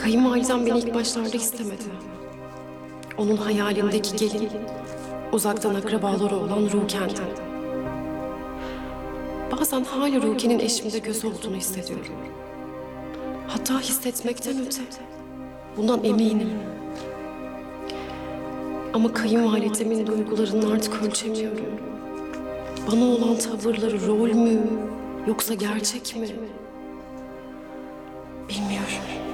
Kayınvalidem beni ilk başlarda istemedi. Onun hayalindeki gelin, uzaktan akrabaları olan Ruken'di. Bazen hala Ruken'in eşimde gözü olduğunu hissediyorum. Hatta hissetmekten öte, bundan eminim. Ama kayınvalidemin duygularını artık ölçemiyorum. Bana olan tavırları rol mü, yoksa gerçek mi? Bilmiyorum.